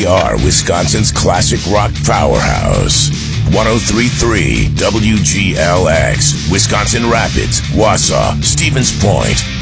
are Wisconsin's classic rock powerhouse. 103.3 WGLX, Wisconsin Rapids, Wausau, Stevens Point,